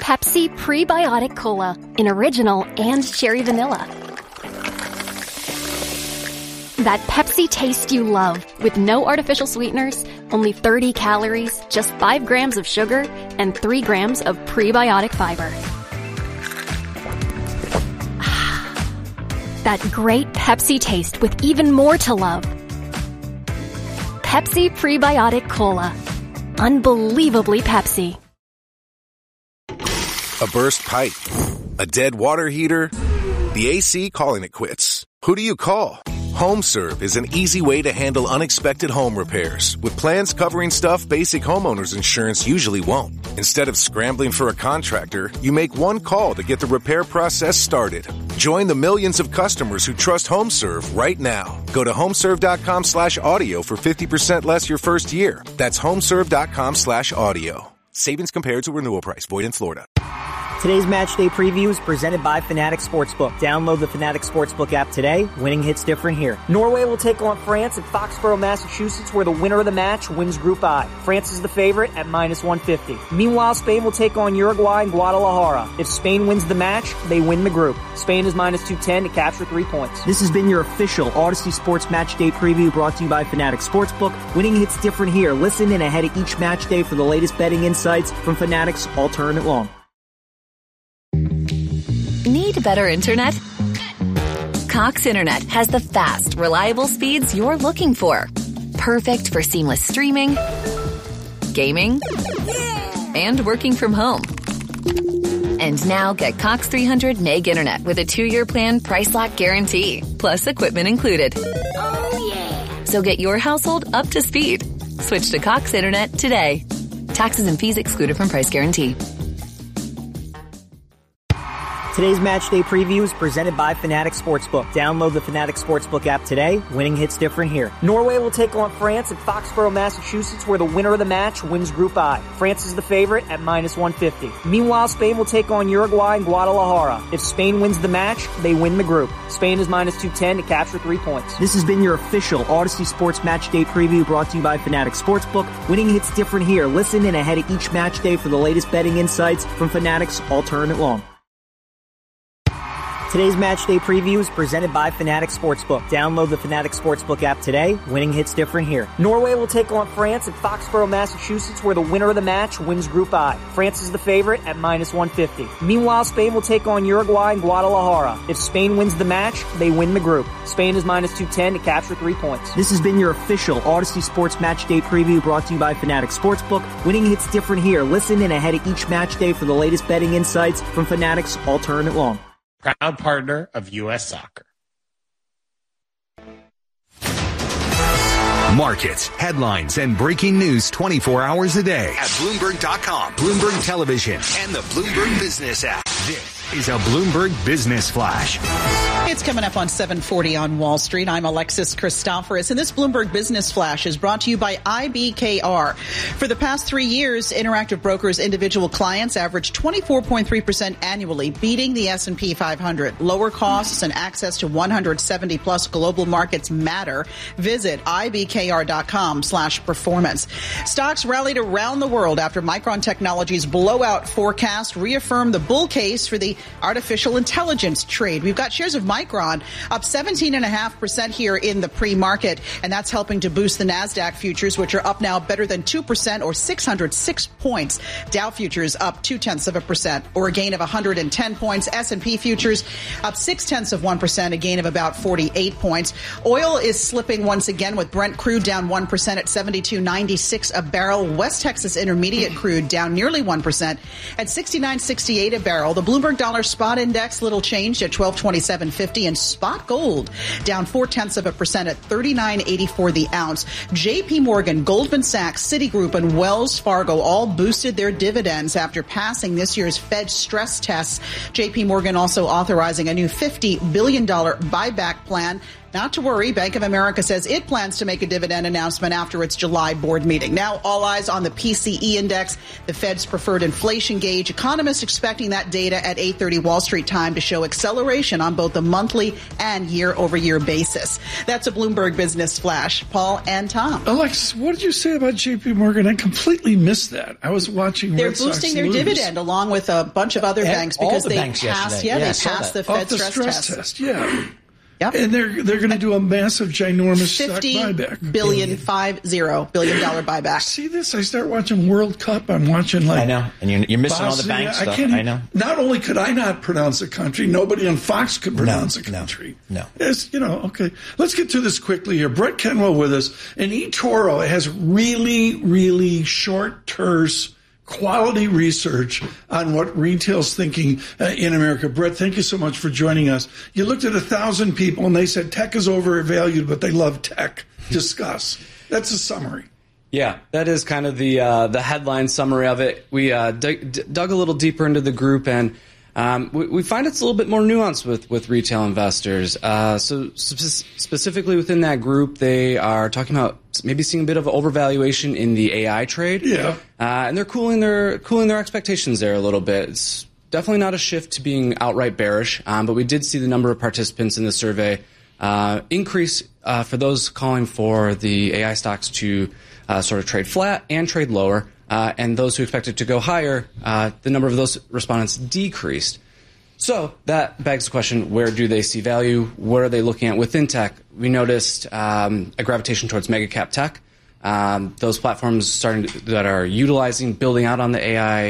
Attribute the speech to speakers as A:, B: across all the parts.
A: Pepsi Prebiotic Cola in original and cherry vanilla. That Pepsi taste you love, with no artificial sweeteners, only 30 calories, just 5 grams of sugar, and 3 grams of prebiotic fiber. That great Pepsi taste with even more to love. Pepsi Prebiotic Cola. Unbelievably Pepsi.
B: A burst pipe, a dead water heater, the AC calling it quits. Who do you call? HomeServe is an easy way to handle unexpected home repairs with plans covering stuff basic homeowners insurance usually won't. Instead of scrambling for a contractor, you make one call to get the repair process started. Join the millions of customers who trust HomeServe right now. Go to homeserve.com/audio for 50% less your first year. That's homeserve.com/audio. Savings compared to renewal price. Void in Florida.
C: Today's match day preview is presented by Fanatics Sportsbook. Download the Fanatics Sportsbook app today. Winning hits different here. Norway will take on France at Foxborough, Massachusetts, where the winner of the match wins Group I. France is the favorite at -150. Meanwhile, Spain will take on Uruguay in Guadalajara. If Spain wins the match, they win the group. Spain is -210 to capture 3 points. This has been your official Odyssey Sports Match Day preview brought to you by Fanatics Sportsbook. Winning hits different here. Listen in ahead of each match day for the latest betting insights from Fanatics all tournament long.
D: Need better internet? Cox Internet has the fast, reliable speeds you're looking for. Perfect for seamless streaming, gaming, and working from home. And now get Cox 300 meg internet with a 2-year plan price lock guarantee, plus equipment included. Oh, yeah. So get your household up to speed. Switch to Cox Internet today. Taxes and fees excluded from price guarantee.
C: Today's match day preview is presented by Fanatics Sportsbook. Download the Fanatics Sportsbook app today. Winning hits different here. Norway will take on France at Foxborough, Massachusetts, where the winner of the match wins Group I. France is the favorite at -150. Meanwhile, Spain will take on Uruguay in Guadalajara. If Spain wins the match, they win the group. Spain is -210 to capture 3 points. This has been your official Odyssey Sports Match Day preview brought to you by Fanatics Sportsbook. Winning hits different here. Listen in ahead of each match day for the latest betting insights from Fanatics all tournament long. Today's match day preview is presented by Fanatics Sportsbook. Download the Fanatics Sportsbook app today. Winning hits different here. Norway will take on France at Foxborough, Massachusetts, where the winner of the match wins Group I. France is the favorite at -150. Meanwhile, Spain will take on Uruguay in Guadalajara. If Spain wins the match, they win the group. Spain is -210 to capture 3 points. This has been your official Odyssey Sports Match Day preview brought to you by Fanatics Sportsbook. Winning hits different here. Listen in ahead of each match day for the latest betting insights from Fanatics all tournament long.
E: Proud partner of U.S. Soccer.
F: Markets, headlines, and breaking news 24 hours a day at Bloomberg.com, Bloomberg Television, and the Bloomberg Business app. This is a Bloomberg Business Flash.
G: It's coming up on 7:40 on Wall Street. I'm Alexis Christoforous, and this Bloomberg Business Flash is brought to you by IBKR. For the past 3 years, Interactive Brokers individual clients averaged 24.3% annually, beating the S&P 500. Lower costs and access to 170-plus global markets matter. Visit IBKR.com/performance. Stocks rallied around the world after Micron Technology's blowout forecast reaffirmed the bull case for the artificial intelligence trade. We've got shares of Micron up 17.5% here in the pre-market, and that's helping to boost the NASDAQ futures, which are up now better than 2% or 606 points. Dow futures up 0.2%, or a gain of 110 points. S&P futures up 0.6%, a gain of about 48 points. Oil is slipping once again, with Brent crude down 1% at $72.96 a barrel. West Texas Intermediate crude down nearly 1% at $69.68 a barrel. The Bloomberg Dollar Spot Index little changed at 1227.50, and spot gold down 0.4% at $39.84 the ounce. J.P. Morgan, Goldman Sachs, Citigroup, and Wells Fargo all boosted their dividends after passing this year's Fed stress tests. J.P. Morgan also authorizing a new $50 billion buyback plan. not to worry. Bank of America says it plans to make a dividend announcement after its July board meeting. Now, all eyes on the PCE index, the Fed's preferred inflation gauge. Economists expecting that data at 8:30 Wall Street time to show acceleration on both the monthly and year-over-year basis. That's a Bloomberg Business Flash. Paul and Tom.
H: Alexis, what did you say about J.P. Morgan? I completely missed that. I was watching
G: They're
H: Red Sox
G: boosting their
H: lose.
G: dividend along with a bunch of other banks because they passed. Yeah, they passed the Fed stress test.
H: Yeah.
G: Yep.
H: And they're going to do a massive, ginormous stock buyback.
G: $50 billion buyback.
H: See this? I start watching World Cup. I'm watching
I: I know. And you're missing all the bank stuff. I know.
H: Not only could I not pronounce the country, nobody on Fox could pronounce the country.
I: No.
H: It's, okay. Let's get to this quickly here. Brett Kenwell with us. And eToro has really, really short, terse, quality research on what retail's thinking in America. Brett, thank you so much for joining us. You looked at 1,000 people and they said tech is overvalued, but they love tech. Discuss. That's a summary.
J: Yeah, that is kind of the headline summary of it. We dug a little deeper into the group, and we find it's a little bit more nuanced with retail investors. So specifically within that group, they are talking about maybe seeing a bit of overvaluation in the AI trade.
H: Yeah.
J: And they're cooling their expectations there a little bit. It's definitely not a shift to being outright bearish, but we did see the number of participants in the survey increase for those calling for the AI stocks to sort of trade flat and trade lower. And those who expected to go higher, the number of those respondents decreased. So that begs the question, where do they see value? What are they looking at within tech? We noticed a gravitation towards mega cap tech. Those platforms that are utilizing, building out on the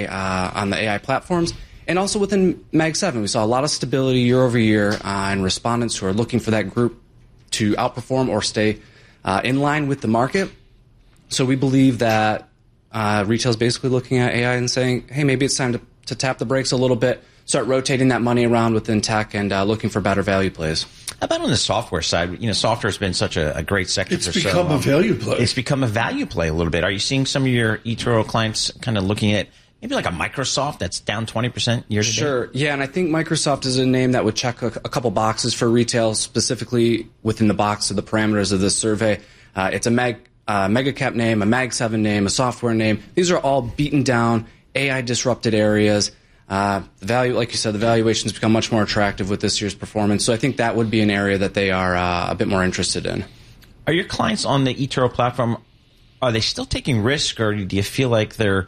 J: AI platforms. And also within Mag 7, we saw a lot of stability year over year in respondents who are looking for that group to outperform or stay in line with the market. So we believe that retail is basically looking at AI and saying, hey, maybe it's time to tap the brakes a little bit, start rotating that money around within tech and looking for better value plays.
I: How about on the software side? Software has been such a great sector for so long.
H: It's become a value play.
I: It's become a value play a little bit. Are you seeing some of your eToro clients kind of looking at maybe like a Microsoft that's down 20% year to date?
J: Sure. Yeah, and I think Microsoft is a name that would check a couple boxes for retail, specifically within the box of the parameters of this survey. It's a mega cap name, a Mag 7 name, a software name. These are all beaten down, AI disrupted areas. The value, like you said, the valuations become much more attractive with this year's performance. So I think that would be an area that they are a bit more interested in.
I: Are your clients on the eToro platform, are they still taking risk, or do you feel like they're,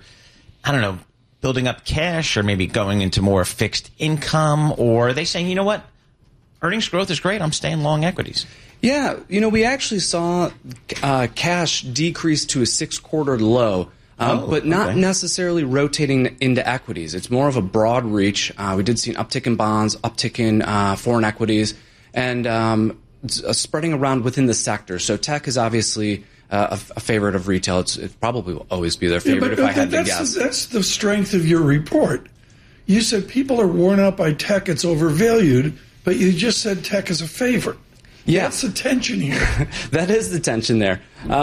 I: building up cash or maybe going into more fixed income? Or are they saying, you know what, earnings growth is great, I'm staying long equities?
J: Yeah, we actually saw cash decrease to a 6-quarter low, but not necessarily rotating into equities. It's more of a broad reach. We did see an uptick in bonds, uptick in foreign equities, and spreading around within the sector. So tech is obviously a favorite of retail. It probably will always be their favorite if I had to guess.
H: That's the strength of your report. You said people are worn out by tech, it's overvalued, but you just said tech is a favorite.
J: Yeah.
H: That's the tension here.
J: That is the tension there.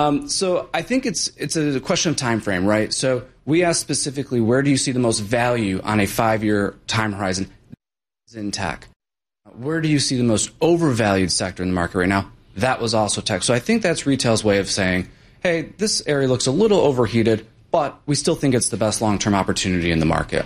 J: So I think it's a question of time frame, right? So we asked specifically, where do you see the most value on a 5-year time horizon in tech? Where do you see the most overvalued sector in the market right now? That was also tech. So I think that's retail's way of saying, hey, this area looks a little overheated, but we still think it's the best long-term opportunity in the market.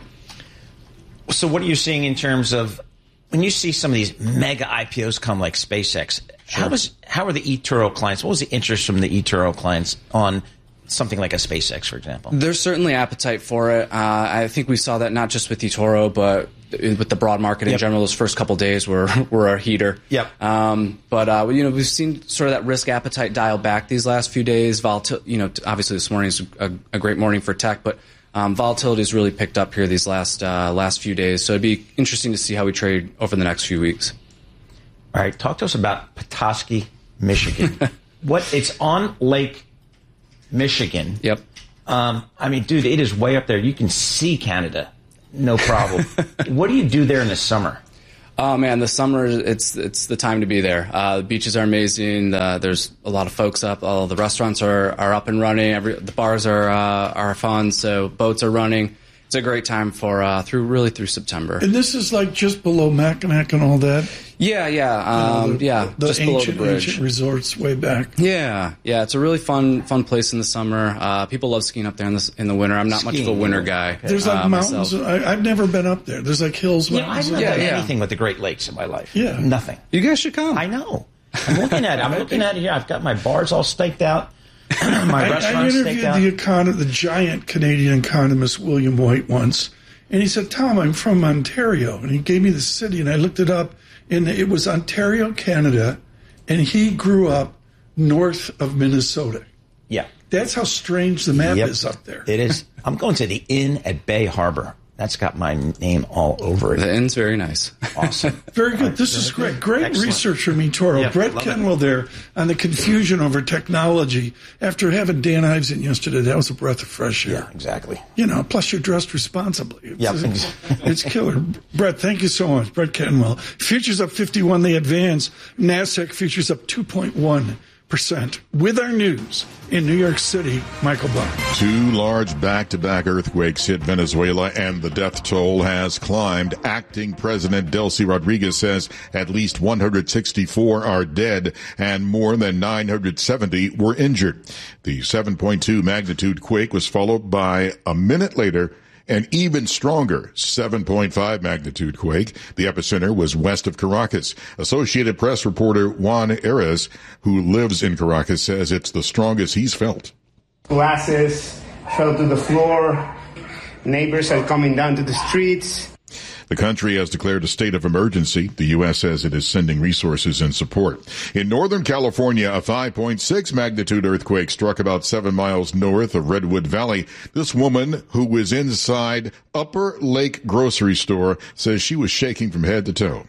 I: So what are you seeing in terms of when you see some of these mega IPOs come like SpaceX? Sure. How are the eToro clients? What was the interest from the eToro clients on something like a SpaceX, for example?
J: There's certainly appetite for it. I think we saw that not just with eToro, but with the broad market in general. Those first couple days were a heater.
I: Yep.
J: But we've seen sort of that risk appetite dial back these last few days. Obviously this morning is a great morning for tech, but volatility has really picked up here these last few days. So it'd be interesting to see how we trade over the next few weeks.
I: All right, talk to us about Petoskey, Michigan. It's on Lake Michigan.
J: Yep.
I: Dude, it is way up there. You can see Canada, no problem. What do you do there in the summer?
J: Oh man, the summer it's the time to be there. The beaches are amazing. There's a lot of folks up. All the restaurants are up and running. The bars are fun. So boats are running, it's a great time for through September.
H: And this is like just below Mackinac and all that.
J: Yeah.
H: The
J: just below the bridge.
H: Ancient resorts way back.
J: Yeah. It's a really fun place in the summer. People love skiing up there in the winter. I'm not much of a winter guy.
H: There's like mountains. I've never been up there. There's like hills.
I: Yeah, I've never done anything with the Great Lakes in my life.
H: Yeah,
I: nothing.
J: You guys should come.
I: I know. I'm looking at it here. I've got my bars all staked out. My restaurant staked out.
H: I interviewed the giant Canadian economist William White once, and he said, "Tom, I'm from Ontario," and he gave me the city, and I looked it up, and it was Ontario, Canada, and he grew up north of Minnesota.
I: Yeah,
H: that's how strange the map is up there.
I: It is. I'm going to the Inn at Bay Harbor. That's got my name all over it.
J: The Inn's very nice.
I: Awesome.
H: Very good. This is great. Great research from eToro. Yeah, Brett Kenwell there on the confusion over technology. After having Dan Ives in yesterday, that was a breath of fresh air.
I: Yeah, exactly.
H: Plus you're dressed responsibly.
I: It's,
H: it's killer. Brett, thank you so much. Brett Kenwell. Futures up 51, they advance. NASDAQ futures up 2.1%. With our news in New York City, Michael Barr.
K: 2 large back-to-back earthquakes hit Venezuela, and the death toll has climbed. Acting President Delcy Rodriguez says at least 164 are dead and more than 970 were injured. The 7.2 magnitude quake was followed by a minute later an even stronger 7.5 magnitude quake. The epicenter was west of Caracas. Associated Press reporter Juan Arias, who lives in Caracas, says it's the strongest he's felt.
L: Glasses fell to the floor. Neighbors are coming down to the streets.
K: The country has declared a state of emergency. The U.S. says it is sending resources and support. In Northern California, a 5.6 magnitude earthquake struck about 7 miles north of Redwood Valley. This woman, who was inside Upper Lake grocery store, says she was shaking from head to toe.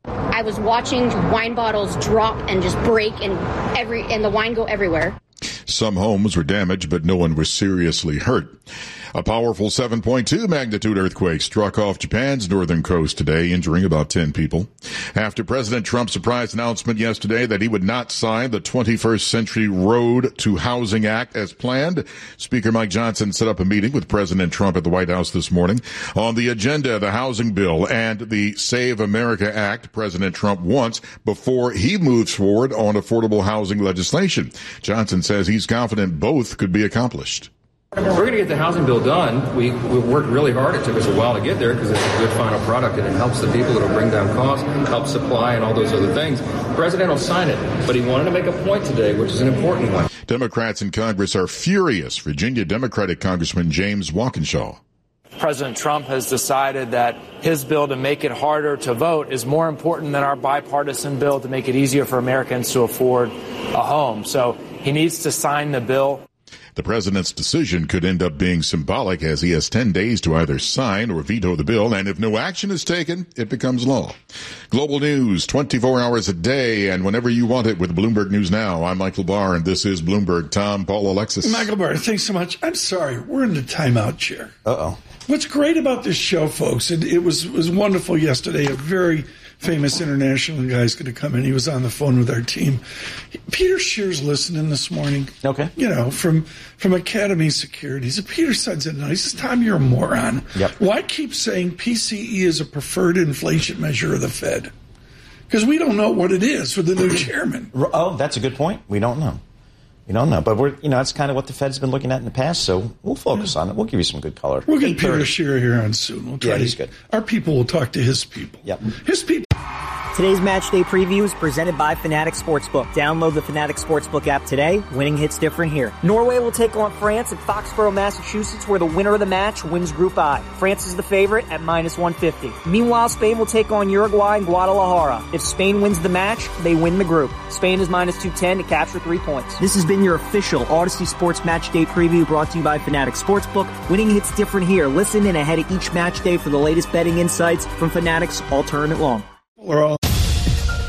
M: I was watching wine bottles drop and just break and the wine go everywhere.
K: Some homes were damaged, but no one was seriously hurt. A powerful 7.2 magnitude earthquake struck off Japan's northern coast today, injuring about 10 people. After President Trump's surprise announcement yesterday that he would not sign the 21st Century Road to Housing Act as planned, Speaker Mike Johnson set up a meeting with President Trump at the White House this morning. On the agenda, the housing bill and the Save America Act President Trump wants before he moves forward on affordable housing legislation. Johnson says he's confident both could be accomplished.
N: We're going to get the housing bill done. We worked really hard. It took us a while to get there because it's a good final product and it helps the people. It'll bring down costs, help supply, and all those other things. The president will sign it, but he wanted to make a point today, which is an important one.
K: Democrats in Congress are furious. Virginia Democratic Congressman James Walkinshaw.
O: President Trump has decided that his bill to make it harder to vote is more important than our bipartisan bill to make it easier for Americans to afford a home. So he needs to sign the bill.
K: The president's decision could end up being symbolic, as he has 10 days to either sign or veto the bill, and if no action is taken, it becomes law. Global news, 24 hours a day, and whenever you want it with Bloomberg News Now. I'm Michael Barr, and this is Bloomberg. Tom, Paul, Alexis.
H: Michael Barr, thanks so much. I'm sorry, we're in the timeout chair.
I: Uh-oh.
H: What's great about this show, folks, it was wonderful yesterday. A very famous international guy is going to come in. He was on the phone with our team. Peter Scheer's listening this morning.
I: Okay.
H: From Academy Securities. Peter says it. He says, Tom, you're a moron.
I: Yep.
H: Why keep saying PCE is a preferred inflation measure of the Fed? Because we don't know what it is for the new chairman.
I: Oh, that's a good point. We don't know. But that's kind of what the Fed's been looking at in the past, so we'll focus on it. We'll give you some good color.
H: We'll get Peter Scheer here on soon. We'll try
I: he's good.
H: Our people will talk to his people.
I: Yep.
H: His people.
C: Today's Match Day Preview is presented by Fanatics Sportsbook. Download the Fanatics Sportsbook app today. Winning hits different here. Norway will take on France at Foxborough, Massachusetts, where the winner of the match wins Group I. France is the favorite at -150. Meanwhile, Spain will take on Uruguay in Guadalajara. If Spain wins the match, they win the group. Spain is -210 to capture 3 points. This has been your official Odyssey Sports Match Day Preview brought to you by Fanatics Sportsbook. Winning hits different here. Listen in ahead of each match day for the latest betting insights from Fanatics all tournament long.
H: We're all